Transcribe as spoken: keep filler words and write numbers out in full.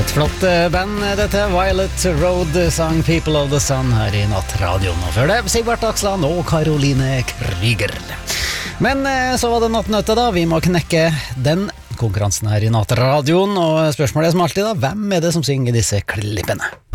Et flott band, dette Violet Road sang People of the Sun her i Nattradioen. Og før det, Sigvart Aksland og Caroline Kryger. Men så var det nattnøtte da, vi må knekke den konkurransen her i Nattradioen. Og spørsmålet er som alltid da, hvem er det som synger disse klippene?